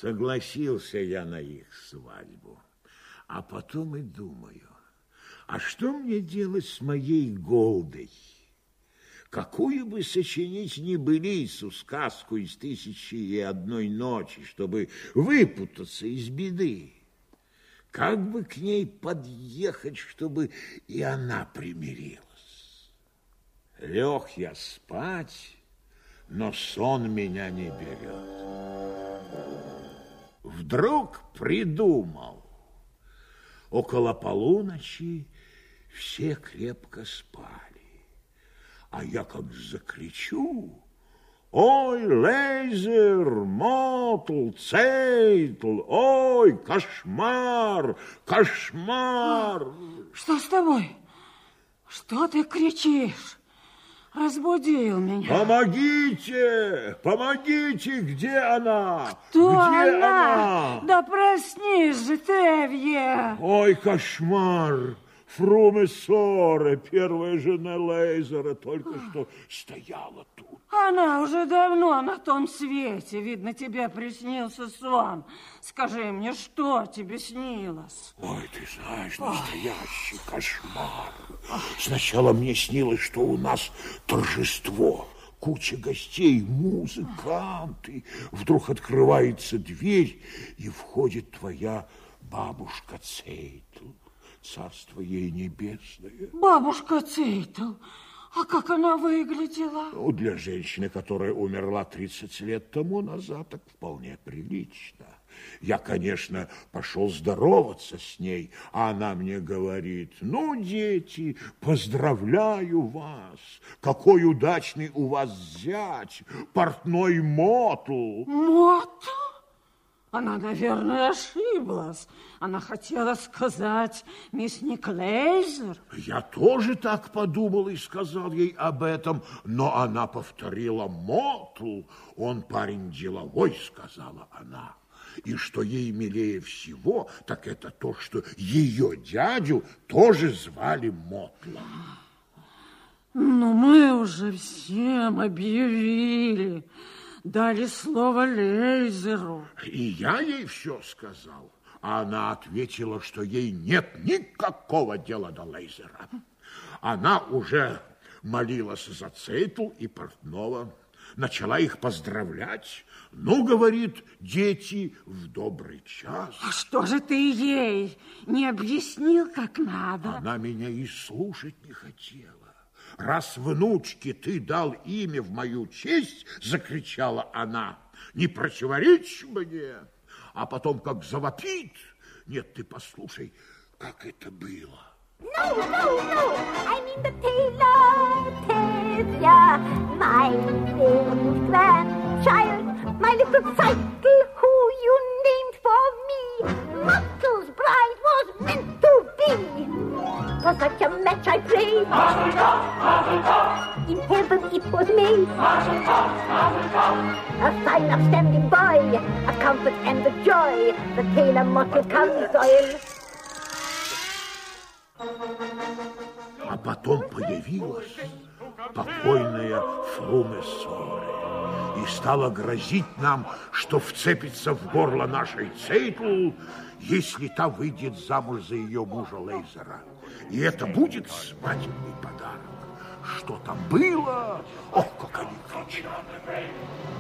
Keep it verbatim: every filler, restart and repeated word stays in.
Согласился я на их свадьбу, а потом и думаю, а что мне делать с моей Голдой? Какую бы сочинить небылицу, сказку из «Тысячи и одной ночи», чтобы выпутаться из беды? Как бы к ней подъехать, чтобы и она примирилась? Лег я спать, но сон меня не берет. Вдруг придумал. Около полуночи все крепко спали. А я как закричу: ой, Лейзер, Мотл, Цейтл, ой, кошмар, кошмар. Что с тобой? Что ты кричишь? Разбудил меня. Помогите, помогите, где она? Кто где она? она? Да проснись же, Тевье. Ой, кошмар. Фрумесоре, первая жена Лейзера, только что стояла тут. Она уже давно на том свете. Видно, тебе приснился сон. Скажи мне, что тебе снилось? Ой, ты знаешь, настоящий Ой. кошмар. Сначала мне снилось, что у нас торжество. Куча гостей, музыканты. Вдруг открывается дверь, и входит твоя бабушка Цейтл. Царство ей небесное. Бабушка Цейтл, а как она выглядела? Ну, для женщины, которая умерла тридцать лет тому назад, так вполне прилично. Я, конечно, пошел здороваться с ней, а она мне говорит: ну, дети, поздравляю вас. Какой удачный у вас зять, портной Мотл. Мотл? Она, наверное, ошиблась. Она хотела сказать мясник Лейзер. Я тоже так подумал и сказал ей об этом, но она повторила Мотл. Он парень деловой, сказала она. И что ей милее всего, так это то, что ее дядю тоже звали Мотлом. Но мы уже всем объявили. Дали слово Лейзеру. И я ей все сказал. А она ответила, что ей нет никакого дела до Лейзера. Она уже молилась за Цейтл и портного, начала их поздравлять. Ну, говорит, дети, в добрый час. А что же ты ей не объяснил, как надо? Она меня и слушать не хотела. Раз, внучке, ты дал имя в мою честь, закричала она, не противоречь мне. А потом как завопит. Нет, ты послушай, как это было. No, no, no, I mean the tailor, Tevye, my favorite grandchild, my little cycle who you named for me. Mottle's bride was meant to be. For such a match I prayed. Mazel tov, mazel tov. In heaven it was made. Mazel tov, mazel tov. A fine upstanding boy, a comfort and a joy. The tailor Mottle comes oil. А потом появилась покойная Фрумесоре и стала грозить нам, что вцепится в горло нашей Цейтл, если та выйдет замуж за ее мужа Лейзера. И это будет свадебный подарок. Что там было? Ох, как они кричали!